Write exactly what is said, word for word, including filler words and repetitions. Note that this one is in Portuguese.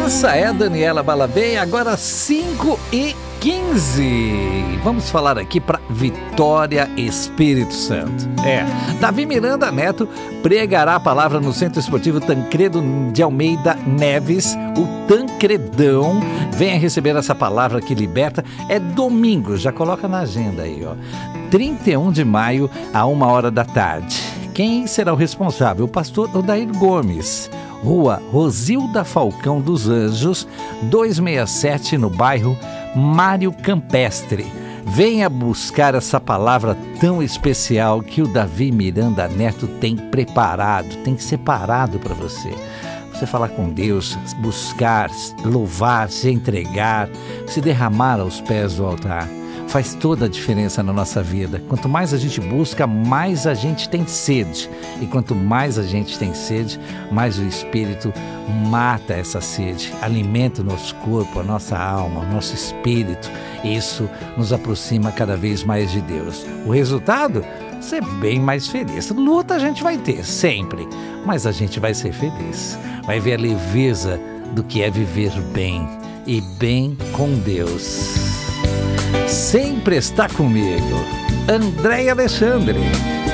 Essa é a Daniela Balabé, agora cinco e quinze. Vamos falar aqui para Vitória, Espírito Santo. É, Davi Miranda Neto pregará a palavra no Centro Esportivo Tancredo de Almeida Neves, o Tancredão. Venha receber essa palavra que liberta. É domingo, já coloca na agenda aí, ó. trinta e um de maio, a uma hora da tarde. Quem será o responsável? O pastor Odair Gomes. Rua Rosilda Falcão dos Anjos, duzentos e sessenta e sete, no bairro Mário Campestre. Venha buscar essa palavra tão especial que o Davi Miranda Neto tem preparado, tem separado para você. Você falar com Deus, buscar, louvar, se entregar, se derramar aos pés do altar. Faz toda a diferença na nossa vida. Quanto mais a gente busca, mais a gente tem sede. E quanto mais a gente tem sede, mais o Espírito mata essa sede, alimenta o nosso corpo, a nossa alma, o nosso espírito. Isso nos aproxima cada vez mais de Deus. O resultado? Ser bem mais feliz. Luta a gente vai ter, sempre. Mas a gente vai ser feliz. Vai ver a leveza do que é viver bem. E bem com Deus. Sempre está comigo, André Alexandre.